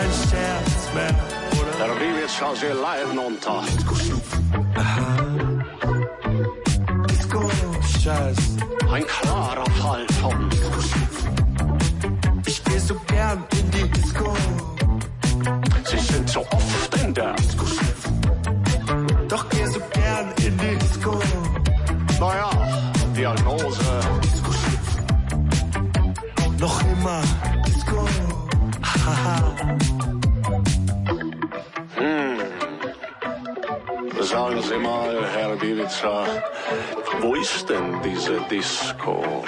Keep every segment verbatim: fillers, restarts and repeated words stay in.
kein Scherz mehr, oder? Der Brief ist schon sehr leiden unter. Disco, Scheiß. Ein klarer Fall von Ich geh so gern in die Disco. Sie sind so oft in der Disco. Doch geh so gern in die Disco. Naja, Diagnose. Disco. Noch immer Disco. Haha. Hm. Sagen Sie mal, Herr Bielica, wo ist denn diese Disco?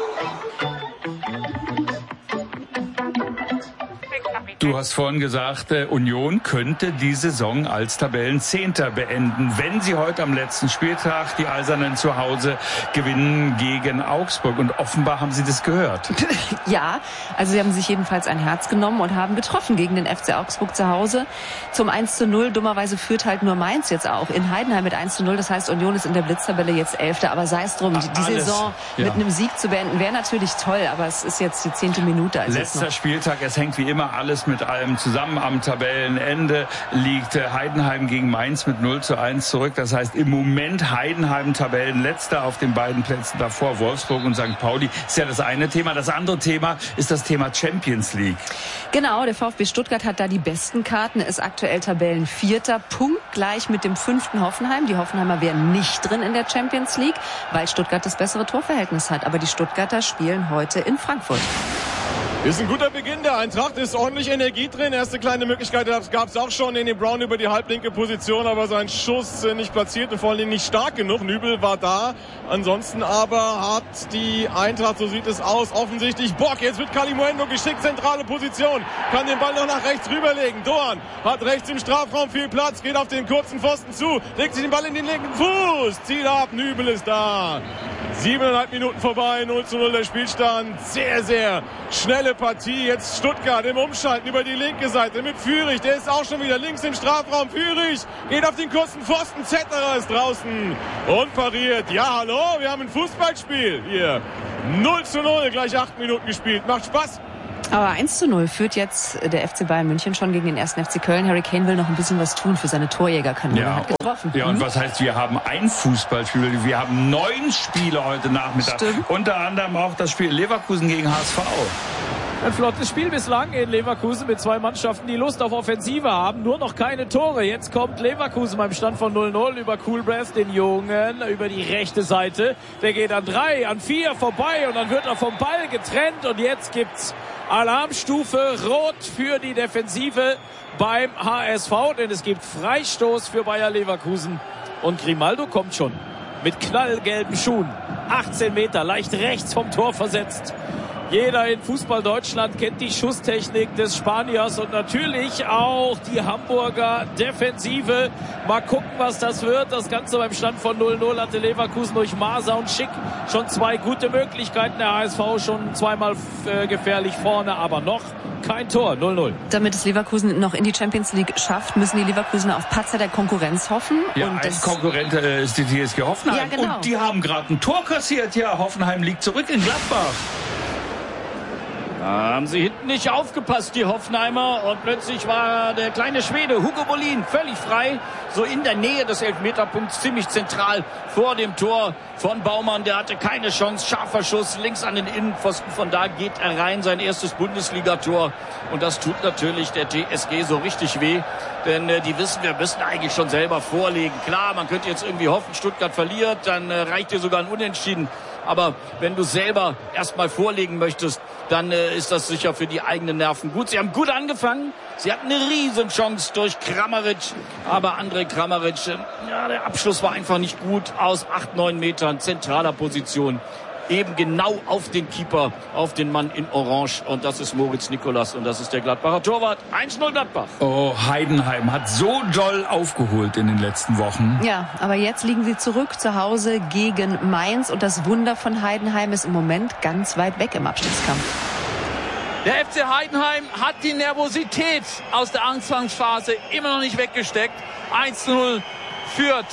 Du hast vorhin gesagt, äh, Union könnte die Saison als Tabellenzehnter beenden, wenn sie heute am letzten Spieltag die Eisernen zu Hause gewinnen gegen Augsburg. Und offenbar haben sie das gehört. Ja, also sie haben sich jedenfalls ein Herz genommen und haben getroffen gegen den F C Augsburg zu Hause. Zum eins zu null, dummerweise führt halt nur Mainz jetzt auch in Heidenheim mit eins zu null. Das heißt, Union ist in der Blitztabelle jetzt Elfter. Aber sei es drum, die, die Saison ja. mit einem Sieg zu beenden, wäre natürlich toll. Aber es ist jetzt die zehnte Minute. Also Letzter Spieltag, es hängt wie immer alles mit allem zusammen. Am Tabellenende liegt Heidenheim gegen Mainz mit null zu eins zurück. Das heißt im Moment Heidenheim Tabellenletzter, auf den beiden Plätzen davor Wolfsburg und Sankt Pauli. Ist ja das eine Thema. Das andere Thema ist das Thema Champions League. Genau, der VfB Stuttgart hat da die besten Karten, ist aktuell Tabellenvierter, punktgleich mit dem fünften Hoffenheim. Die Hoffenheimer wären nicht drin in der Champions League, weil Stuttgart das bessere Torverhältnis hat. Aber die Stuttgarter spielen heute in Frankfurt. Ist ein guter Beginn der Eintracht, ist ordentlich Energie drin. Erste kleine Möglichkeit gab es auch schon in den Brown über die halblinke Position, aber sein Schuss nicht platziert und vor allem nicht stark genug. Nübel war da. Ansonsten aber hat die Eintracht, so sieht es aus, offensichtlich Bock. Jetzt wird Kalimuendo geschickt, zentrale Position. Kann den Ball noch nach rechts rüberlegen. Doan hat rechts im Strafraum viel Platz, geht auf den kurzen Pfosten zu, legt sich den Ball in den linken Fuß. Ziel ab, Nübel ist da. Siebeneinhalb Minuten vorbei, null zu null der Spielstand. Sehr, sehr schnelle Partie. Jetzt Stuttgart im Umschalten über die linke Seite mit Führig. Der ist auch schon wieder links im Strafraum. Führig geht auf den kurzen Pfosten. Zetterer ist draußen und pariert. Ja, hallo, wir haben ein Fußballspiel hier. null zu null, gleich acht Minuten gespielt. Macht Spaß. Aber eins zu null führt jetzt der F C Bayern München schon gegen den ersten F C Köln. Harry Kane will noch ein bisschen was tun für seine Torjägerkanone. Ja, hat getroffen. Ja, und was heißt, wir haben ein Fußballspiel, wir haben neun Spiele heute Nachmittag. Stimmt. Unter anderem auch das Spiel Leverkusen gegen H S V. Ein flottes Spiel bislang in Leverkusen mit zwei Mannschaften, die Lust auf Offensive haben. Nur noch keine Tore. Jetzt kommt Leverkusen beim Stand von null null über Coolbrass, den Jungen, über die rechte Seite. Der geht an drei, an vier vorbei und dann wird er vom Ball getrennt. Und jetzt gibt's Alarmstufe Rot für die Defensive beim H S V, denn es gibt Freistoß für Bayer Leverkusen. Und Grimaldo kommt schon mit knallgelben Schuhen. achtzehn Meter, leicht rechts vom Tor versetzt. Jeder in Fußball Deutschland kennt die Schusstechnik des Spaniers und natürlich auch die Hamburger Defensive. Mal gucken, was das wird. Das Ganze beim Stand von null null hatte Leverkusen durch Maser und Schick schon zwei gute Möglichkeiten. Der H S V schon zweimal äh, gefährlich vorne, aber noch kein Tor. null null. Damit es Leverkusen noch in die Champions League schafft, müssen die Leverkusener auf Patzer der Konkurrenz hoffen. Ja, und ein das Konkurrent äh, ist die T S G Hoffenheim. Ja, genau. Und die haben gerade ein Tor kassiert. Ja, Hoffenheim liegt zurück in Gladbach. Da haben sie hinten nicht aufgepasst, die Hoffenheimer. Und plötzlich war der kleine Schwede Hugo Bolin völlig frei. So in der Nähe des Elfmeterpunkts, ziemlich zentral vor dem Tor von Baumann. Der hatte keine Chance. Scharfer Schuss links an den Innenpfosten. Von da geht er rein. Sein erstes Bundesligator. Und das tut natürlich der T S G so richtig weh. Denn äh, die wissen, wir müssen eigentlich schon selber vorlegen. Klar, man könnte jetzt irgendwie hoffen, Stuttgart verliert. Dann äh, reicht dir sogar ein Unentschieden. Aber wenn du selber erstmal vorlegen möchtest, dann äh, ist das sicher für die eigenen Nerven gut. Sie haben gut angefangen. Sie hatten eine Riesenchance durch Kramaric. Aber Andrej Kramaric, äh, ja, der Abschluss war einfach nicht gut. Aus acht, neun Metern, zentraler Position. Eben genau auf den Keeper, auf den Mann in Orange. Und das ist Moritz Nikolas und das ist der Gladbacher Torwart. eins null Gladbach. Oh, Heidenheim hat so doll aufgeholt in den letzten Wochen. Ja, aber jetzt liegen sie zurück zu Hause gegen Mainz. Und das Wunder von Heidenheim ist im Moment ganz weit weg im Abstiegskampf. Der F C Heidenheim hat die Nervosität aus der Anfangsphase immer noch nicht weggesteckt. eins zu null führt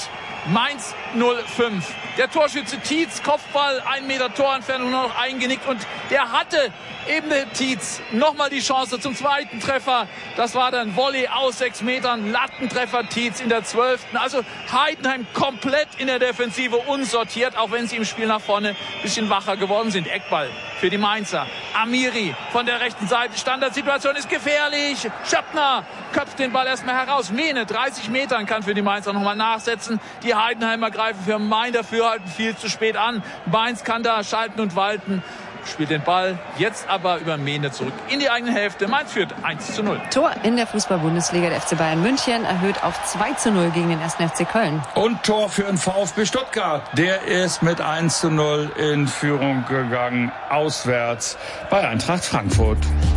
Mainz null fünf. Der Torschütze Tietz, Kopfball, ein Meter Torentfernung, nur noch eingenickt. Und der hatte eben der Tietz nochmal die Chance zum zweiten Treffer. Das war dann Volley aus sechs Metern. Lattentreffer Tietz in der zwölften. Also Heidenheim komplett in der Defensive unsortiert, auch wenn sie im Spiel nach vorne ein bisschen wacher geworden sind. Eckball für die Mainzer. Amiri von der rechten Seite. Standardsituation ist gefährlich. Schöppner köpft den Ball erstmal heraus. Mehne, dreißig Metern, kann für die Mainzer nochmal nachsetzen. Die Heidenheimer greifen für Main dafür, halten viel zu spät an. Mainz kann da schalten und walten. Spielt den Ball jetzt aber über Mehne zurück in die eigene Hälfte. Mainz führt eins zu null. Tor in der Fußball-Bundesliga. Der F C Bayern München erhöht auf zwei zu null gegen den ersten F C Köln. Und Tor für den VfB Stuttgart. Der ist mit eins zu null in Führung gegangen, auswärts bei Eintracht Frankfurt.